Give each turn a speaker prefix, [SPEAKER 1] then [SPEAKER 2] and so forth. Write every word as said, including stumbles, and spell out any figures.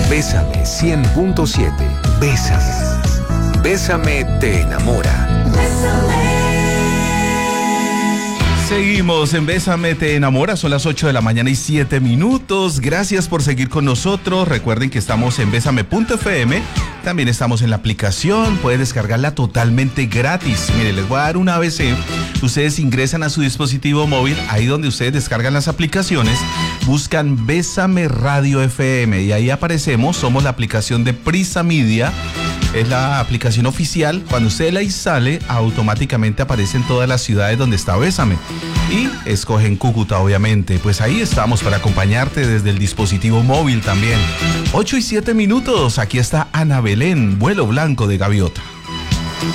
[SPEAKER 1] Bésame cien punto siete. Bésame. Bésame te enamora.
[SPEAKER 2] Seguimos en Bésame te enamora, son las ocho de la mañana y siete minutos. Gracias por seguir con nosotros. Recuerden que estamos en bésame punto efe eme. También estamos en la aplicación, pueden descargarla totalmente gratis. Mire, les voy a dar un A B C. Ustedes ingresan a su dispositivo móvil, ahí donde ustedes descargan las aplicaciones, buscan Bésame Radio F M y ahí aparecemos. Somos la aplicación de Prisa Media. Es la aplicación oficial. Cuando usted la instale, automáticamente aparecen todas las ciudades donde está Bésame. Y escogen Cúcuta, obviamente. Pues ahí estamos para acompañarte desde el dispositivo móvil también. ocho y siete minutos. Aquí está Ana Belén, vuelo blanco de gaviota.